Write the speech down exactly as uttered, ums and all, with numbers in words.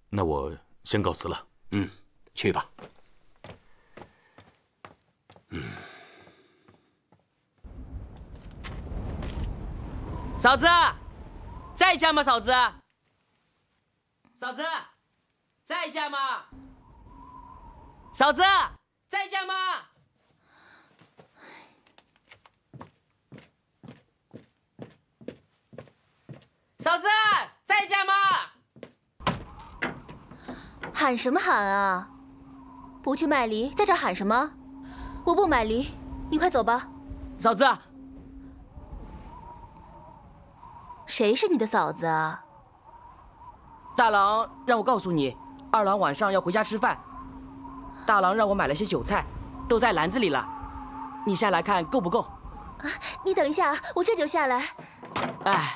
那我先告辞了。 嗯，去吧。 嗯。嫂子，在家吗？嫂子，嫂子，在家吗？嫂子，在家吗？嫂子，在家吗？ 喊什么喊啊？不去卖梨，在这喊什么？我不买梨，你快走吧。 嫂子， 谁是你的嫂子啊？ 大郎让我告诉你，二郎晚上要回家吃饭。大郎让我买了些酒菜，都在篮子里了，你下来看够不够？ 啊，你等一下，我这就下来。 哎。